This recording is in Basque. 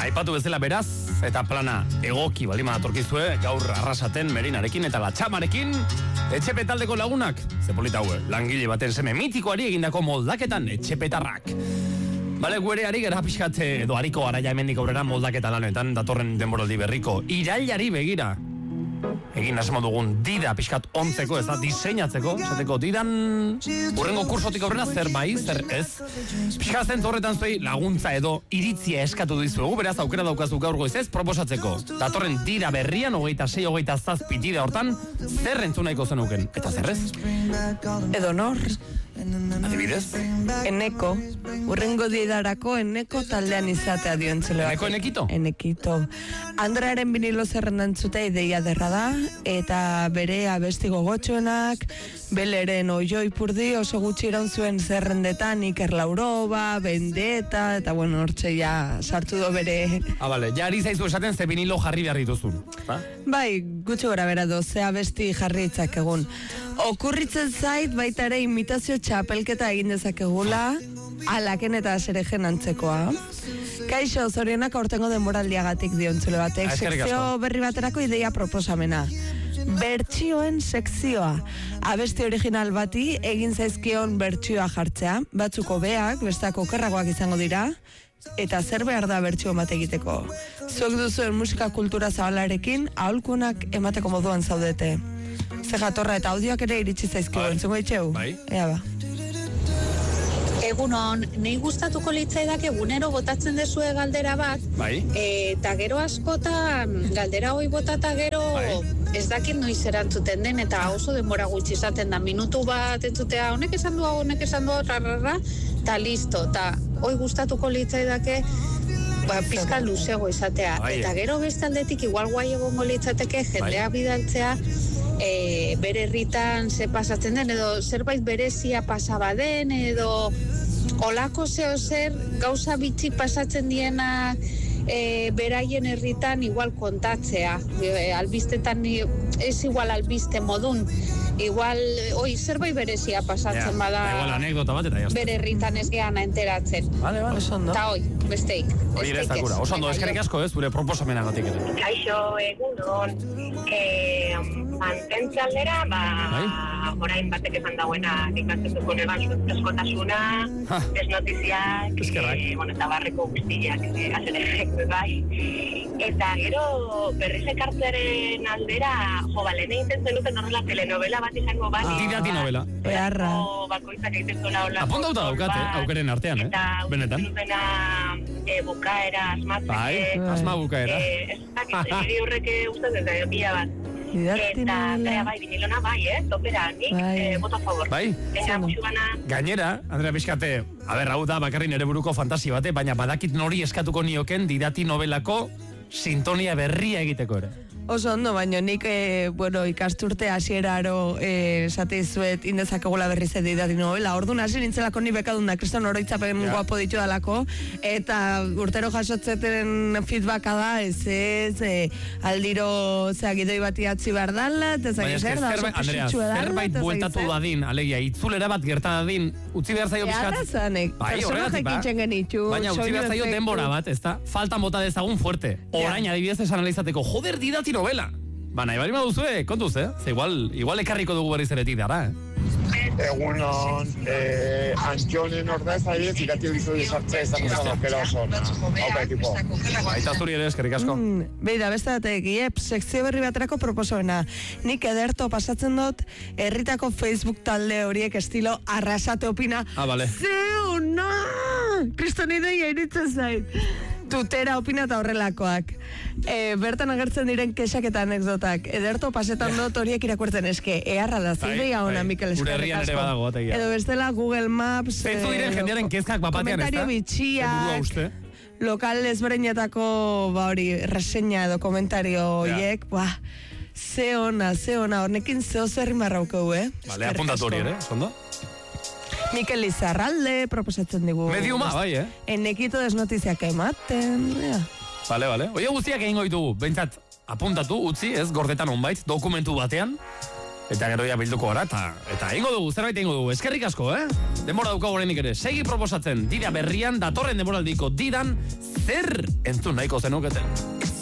Aipatu bezala beraz, eta plana egoki balima datorkizue, gaur Arrasaten, Merinarekin eta Latxamarekin, Etxepe taldeko lagunak, zepolita haue, langile baten seme mitikoari egindako moldaketan etxepetarrak. Bale, guere ari gara pixkat edo hariko araia hemendik aurrera moldaketa lanetan datorren denboraldi berriko. Irailari begira. Egin asmo dugun dida pixkat ontzeko, ez da, diseinatzeko, esateko didan urrengo kursotik aurrera zer bai, zer ez. Pixkat zentzu horretan zuei laguntza edo iritzia eskatu dizuegu, beraz aukera daukazu gaur goizez proposatzeko. Datorren dida berrian, 26-27 dida hortan, zer entzunahiko zenuken, eta zer ez? Edo nor? Adibidez? Eneko. Urrengo didarako Eneko taldean izatea dio entzule bat. Eneko Enekito? Enekito. Andrearen vinilo zerrendan zutea ideia derra da, eta bere abesti gogotxoenak, Beleren Oio Ipurdi oso gutxi iraun zuen zerrendetan, Iker Lauroba, Vendetta, eta bueno, hortxe ja sartu do bere... Bale, ja ari zaizu esaten ze vinilo jarri behar dituzun. Bai, gutxi gora bera ze abesti jarri itzak egun. Okurritzen zait baita ere imitazio txapelketa egin dezakegula, alaken eta Seregen antzekoa. Kaixo, zorionak aurtengo denboraldiagatik diontzule batek. Sekzio berri baterako ideia proposamena. Bertsioen sekzioa. Abesti original bati egin zaizkion bertsioa jartzea. Batzuk hobeak, besteak okerragoak izango dira. Eta zer behar da bertsio bat egiteko. Zuek duzuen musika kultura zabalarekin, aholkunak emateko moduan zaudete. Ze jatorra eta audioak ere iritsi zaizkigu, entzungo itxeu? Bai. Ea ba. Egunon, nahi gustatuko litzaidak egunero botatzen dezue galdera bat, bai. Eta gero askotan galdera hoi botata gero ez dakit noiz erantzuten den, eta oso denbora gutxi izaten da, minutu bat entzutea, honek esan du, rarrarra, eta listo, eta hoi gustatuko litzaidake, pizka luzego izatea, eta gero beste aldetik igual guai egongo litzateke jendea bidaltzea, bere herritan ze pasatzen den, edo zerbait berezia pasaba den, edo olako zeo zer gauza bitxi pasatzen diena beraien herritan igual kontatzea. Albistetan ez igual albiste modun, igual zerbait berezia pasatzen bada, igual anekdota bat eta jazta. Bere herritan ez geana enteratzen. Vale. Eta besteik. Hori ere ez dakura. Oso ondo, eskerrik asko ez, zure proposamenagatik ere. Kaixo, egunon, mantentze aldera, orain batek esan dauena ikatzen dugun eban eskotasuna, desnotiziak, eta barreko guztiak, azerek bai. Eta gero berriz ekartzearen aldera, lehen egiten zenuten horrela telenovela bat izango bat. Didati novela. Beharra. Bakoitzak egiten zuela hola. Apuntauta daukate, aukeren artean, benetan. Eta bukaera, asmatzeke. Bai, asma bukaera. Ez dakit, niri horrek uste dut, bia bat. Eta bai, vinilona bai, topera, nik bota favor. Bai? Gainera, Andrea Bizkate, hau da bakarri nere buruko fantasia bate, baina badakit nori eskatuko nioken didati novelako sintonia berria egiteko ere. Oso ondo, baina nik, ikasturte hasieraro esate izuet indezakegula berriz didati novela. Orduan hasi nintzelako ni bekadun da, kriston oroitzapen guapo ditu dalako, eta urtero jasotzeten feedbacka da, aldiro gidoi bat iatzi behar dala, eta zer da, oso positxua dala. Zerbait bueltatu dadin, alegia, itzulera bat gerta dadin, utzi behar zaio bizkat. Arrazanek, personajek itxen genitu. Baina utzi behar zaio denbora bat, ez da, faltan bota dezagun fuerte. Orain adibidez esan analizateko, joder, didati novela. Nahi bali maduzue, kontuz, Ze igual ekarriko dugu berriz eretik dara, Egunon, Antxonen ordez aiez, irati bizoi sartzea izan dut aukera oso. Hauka ekipo. Baita zuri ere, eskerrik asko. Beida, beste datek, sekzio berri baterako proposoena. Nik ederto pasatzen dut, herritako Facebook talde horiek estilo Arrasate opina. Bale. Zeuna! Kriston ideia iritzen zait. Tutera opina eta horrelakoak. Bertan agertzen diren kesak eta anekdotak. Ederto pasetan dut horiek irakurtzen eske. Eharra da, zideia ona, Mikel eskerrik asko. Gure herrian ere badago, ategia. Edo bestela Google Maps. Zentzu diren jendearen kezkak bapatean, ez da? Komentario bitxiak. Lokal ezberdinetako, reseña edo komentario horiek, ze ona, hornekin zeo zerri marraukeu, Bale, apuntatu hori ere, zondo? Mikel Izarralde proposatzen digu. Mediuma, bai, Enekito desnotiziak ematen. Bale. Oie guztiak egingo ditugu. Bentsat, apuntatu, utzi, ez, gordetan onbait, dokumentu batean. Eta gero ja bilduko gara, eta ingo dugu, zerbait ingo dugu. Eskerrik asko, Denbora daukagu oraindik ere. Segi proposatzen, dira berrian, datorren denboraldiko didan, zer entzun nahiko zenuketen.